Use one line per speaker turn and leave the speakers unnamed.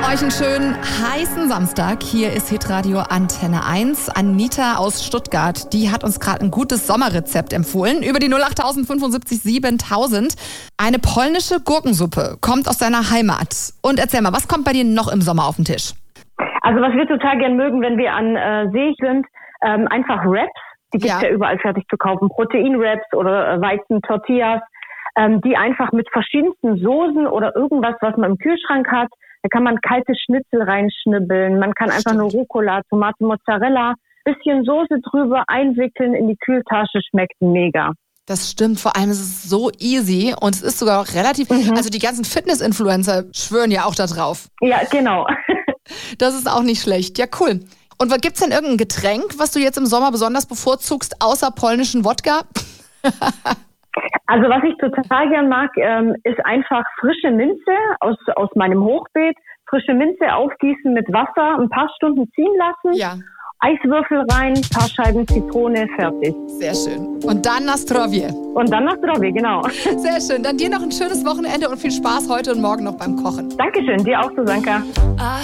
Euch einen schönen heißen Samstag. Hier ist Hitradio Antenne 1. Anita aus Stuttgart, die hat uns gerade ein gutes Sommerrezept empfohlen. Über die 08075 7000. Eine polnische Gurkensuppe kommt aus deiner Heimat. Und erzähl mal, was kommt bei dir noch im Sommer auf den Tisch?
Also was wir total gern mögen, wenn wir an See sind, einfach Wraps. Die gibt's ja überall fertig zu kaufen. Protein-Wraps oder Weizen-Tortillas. Die einfach mit verschiedensten Soßen oder irgendwas, was man im Kühlschrank hat. Da kann man kalte Schnitzel reinschnibbeln. Man kann einfach nur Rucola, Tomate, Mozzarella, bisschen Soße drüber einwickeln in die Kühltasche. Schmeckt mega.
Das stimmt, vor allem ist es so easy und es ist sogar auch relativ, also die ganzen Fitness-Influencer schwören ja auch da drauf.
Ja, genau.
Das ist auch nicht schlecht. Ja, cool. Und gibt's denn irgendein Getränk, was du jetzt im Sommer besonders bevorzugst, außer polnischen Wodka?
Also was ich total gern mag, ist einfach frische Minze aus meinem Hochbeet. Frische Minze aufgießen mit Wasser, ein paar Stunden ziehen lassen.
Ja.
Eiswürfel rein, paar Scheiben Zitrone, fertig.
Sehr schön. Und dann na zdrowie.
Und dann na zdrowie, genau.
Sehr schön. Dann dir noch ein schönes Wochenende und viel Spaß heute und morgen noch beim Kochen.
Dankeschön, dir auch, Susanka.